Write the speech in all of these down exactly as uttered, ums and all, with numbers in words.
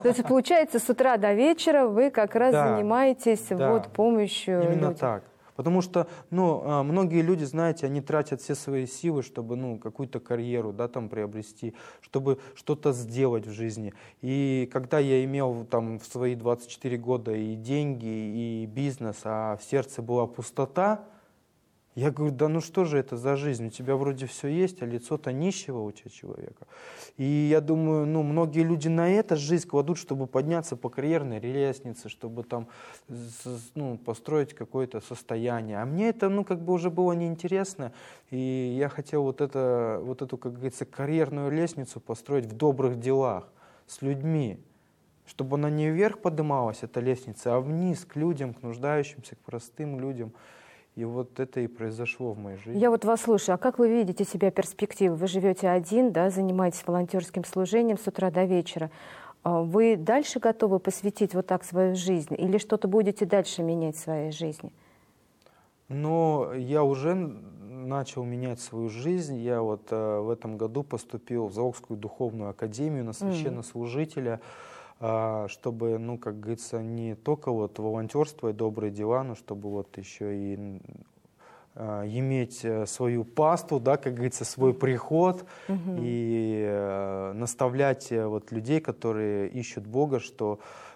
То есть, получается, с утра до вечера вы как раз Да, занимаетесь да, вот помощью именно людям. так. Потому что, ну, многие люди, знаете, они тратят все свои силы, чтобы, ну, какую-то карьеру, да, там приобрести, чтобы что-то сделать в жизни. И когда я имел там в свои двадцать четыре года и деньги, и бизнес, а в сердце была пустота, я говорю, да ну что же это за жизнь? У тебя вроде все есть, а лицо-то нищего у тебя человека. И я думаю, ну, многие люди на это жизнь кладут, чтобы подняться по карьерной лестнице, чтобы там, ну, построить какое-то состояние. А мне это, ну, как бы уже было неинтересно. И я хотел вот, это, вот эту, как говорится, карьерную лестницу построить в добрых делах с людьми. Чтобы она не вверх поднималась, эта лестница, а вниз, к людям, к нуждающимся, к простым людям. И вот это и произошло в моей жизни. Я вот вас слушаю. А как вы видите себя перспективы? Вы живете один, да, занимаетесь волонтерским служением с утра до вечера. Вы дальше готовы посвятить вот так свою жизнь? Или что-то будете дальше менять в своей жизни? Ну, я уже начал менять свою жизнь. Я вот э, в этом году поступил в Заокскую духовную академию на священнослужителя. Чтобы, ну, как говорится, не только вот волонтерство и добрые дела, но чтобы вот еще и э, иметь свою паству, да, как говорится, свой приход, угу. и э, наставлять вот людей, которые ищут Бога, что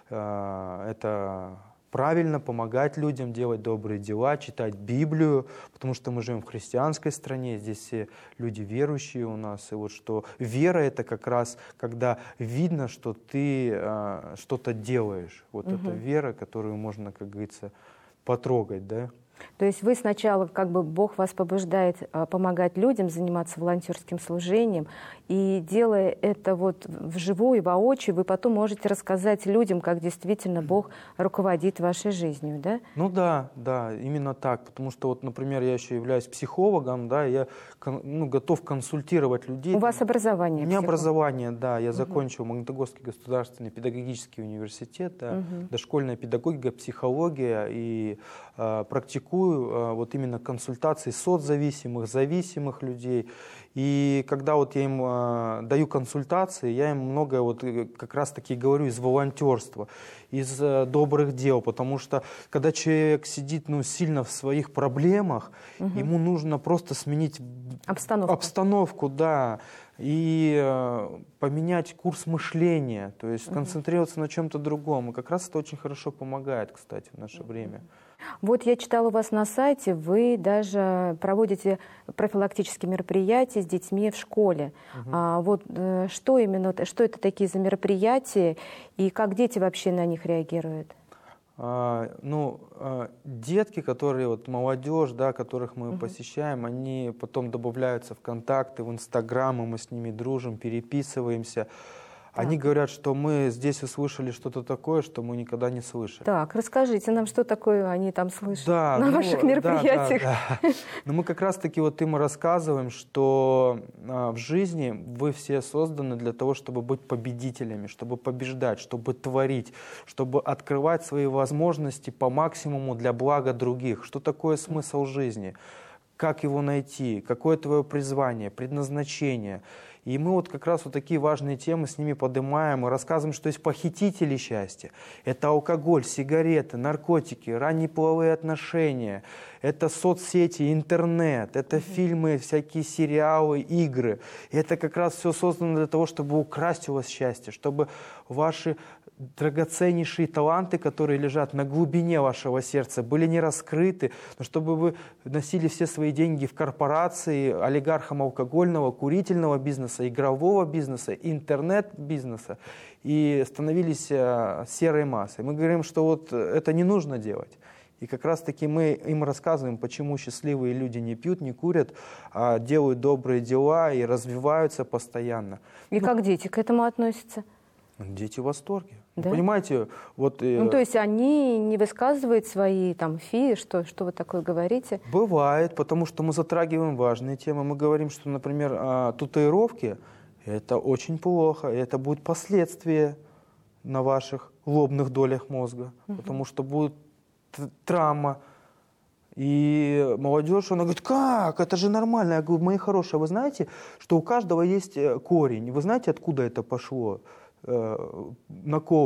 э, это правильно помогать людям, делать добрые дела, читать Библию, потому что мы живем в христианской стране, здесь все люди верующие у нас, и вот что вера — это как раз, когда видно, что ты а, что-то делаешь, вот угу. это вера, которую можно, как говорится, потрогать, да. То есть вы сначала, как бы Бог вас побуждает а, помогать людям, заниматься волонтерским служением, и делая это вот вживую, воочию, вы потом можете рассказать людям, как действительно Бог руководит вашей жизнью, да? Ну да, да, именно так, потому что вот, например, я еще являюсь психологом, да, я, ну, готов консультировать людей. У вас образование? У меня психолог. образование, да, я угу. закончил Магнитогорский государственный педагогический университет, да, угу. дошкольная педагогика, психология, и э, практикую э, вот именно консультации соцзависимых, зависимых людей. И когда вот я им э, даю консультации, я им многое вот как раз-таки говорю из волонтерства, из э, добрых дел, потому что когда человек сидит, ну, сильно в своих проблемах, угу. ему нужно просто сменить обстановку, обстановку, да, и э, поменять курс мышления, то есть угу. концентрироваться на чем-то другом. И как раз это очень хорошо помогает, кстати, в наше угу. время. Вот я читала у вас на сайте, вы даже проводите профилактические мероприятия с детьми в школе. Угу. А, вот э, что именно, что это такие за мероприятия, и как дети вообще на них реагируют? А, ну, а, детки, которые, вот молодежь, да, которых мы угу. посещаем, они потом добавляются в контакты, в Инстаграм, и мы с ними дружим, переписываемся. Они говорят, что мы здесь услышали что-то такое, что мы никогда не слышали. Так, расскажите нам, что такое они там слышат да, на ну, ваших мероприятиях. Да, да, да. Но мы как раз-таки вот им рассказываем, что а, в жизни вы все созданы для того, чтобы быть победителями, чтобы побеждать, чтобы творить, чтобы открывать свои возможности по максимуму для блага других. Что такое смысл жизни? Как его найти? Какое твое призвание, предназначение? И мы вот как раз вот такие важные темы с ними поднимаем и рассказываем, что есть похитители счастья. Это алкоголь, сигареты, наркотики, ранние половые отношения, это соцсети, интернет, это mm-hmm. фильмы, всякие сериалы, игры. И это как раз все создано для того, чтобы украсть у вас счастье, чтобы ваши драгоценнейшие таланты, которые лежат на глубине вашего сердца, были не раскрыты, но чтобы вы носили все свои деньги в корпорации, олигархам алкогольного, курительного бизнеса, игрового бизнеса, интернет-бизнеса и становились серой массой. Мы говорим, что вот это не нужно делать. И как раз-таки мы им рассказываем, почему счастливые люди не пьют, не курят, а делают добрые дела и развиваются постоянно. И ну, как дети к этому относятся? Дети в восторге. Да? Понимаете, вот... Ну, то есть они не высказывают свои там фи, что, что вы такое говорите? Бывает, потому что мы затрагиваем важные темы. Мы говорим, что, например, татуировки – это очень плохо, и это будет последствия на ваших лобных долях мозга, угу. потому что будет травма. И молодежь, она говорит, как? Это же нормально. Я говорю, мои хорошие, вы знаете, что у каждого есть корень? Вы знаете, откуда это пошло? э, на кого